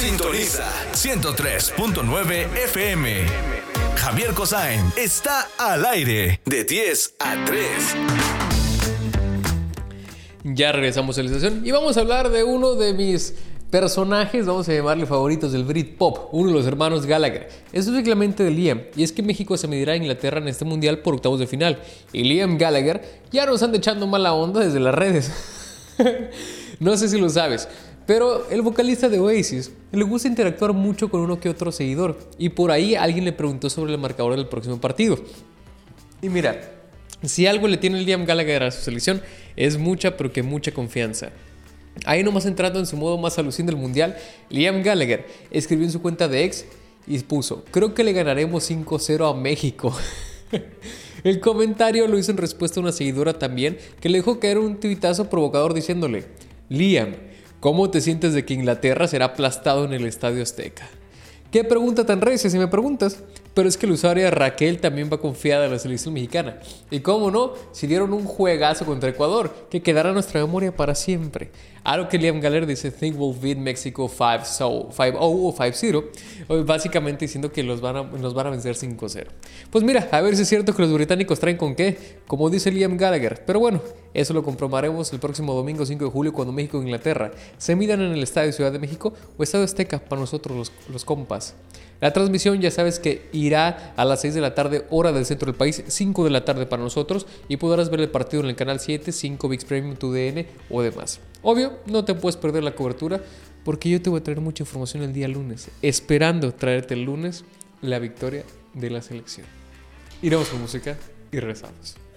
Sintoniza 103.9 FM. Javier Cosain está al aire de 10 a 3. Ya regresamos a la estación y vamos a hablar de uno de mis personajes, vamos a llamarle favoritos del Britpop, uno de los hermanos Gallagher, específicamente de Liam. Y es que México se medirá a Inglaterra en este mundial por octavos de final. Y Liam Gallagher ya nos anda echando mala onda desde las redes. No sé si lo sabes, pero el vocalista de Oasis le gusta interactuar mucho con uno que otro seguidor. Y por ahí alguien le preguntó sobre el marcador del próximo partido. Y mira, si algo le tiene Liam Gallagher a su selección, es mucha, pero que mucha confianza. Ahí nomás entrando en su modo más alucín del mundial, Liam Gallagher escribió en su cuenta de X y puso: creo que le ganaremos 5-0 a México. El comentario lo hizo en respuesta a una seguidora también, que le dejó caer un tuitazo provocador diciéndole: Liam, ¿cómo te sientes de que Inglaterra será aplastado en el Estadio Azteca? ¿Qué pregunta tan recia si me preguntas? Pero es que la usuaria Raquel también va confiada en la selección mexicana. Y cómo no, si dieron un juegazo contra Ecuador, que quedará en nuestra memoria para siempre. Algo que Liam Gallagher dice: think we'll beat Mexico 5-0 o 5-0, básicamente diciendo que nos van a vencer 5-0. Pues mira, a ver si es cierto que los británicos traen con qué, como dice Liam Gallagher. Pero bueno, eso lo comprobaremos el próximo domingo 5 de julio cuando México e Inglaterra se midan en el Estadio Ciudad de México o Estadio Azteca para nosotros los compas. La transmisión ya sabes que irá a las 6 de la tarde, hora del centro del país, 5 de la tarde para nosotros, y podrás ver el partido en el canal 7, 5 ViX Premium, TUDN o demás. Obvio, no te puedes perder la cobertura porque yo te voy a traer mucha información el día lunes, esperando traerte el lunes la victoria de la selección. Iremos con música y regresamos.